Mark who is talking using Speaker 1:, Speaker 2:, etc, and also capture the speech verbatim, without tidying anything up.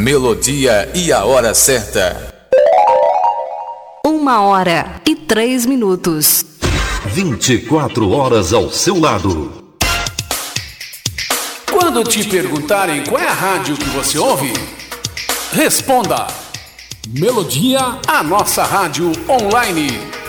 Speaker 1: Melodia e a hora certa.
Speaker 2: Uma hora e três minutos.
Speaker 3: vinte e quatro horas ao seu lado.
Speaker 4: Quando te perguntarem qual é a rádio que você ouve, responda: Melodia, a nossa rádio online.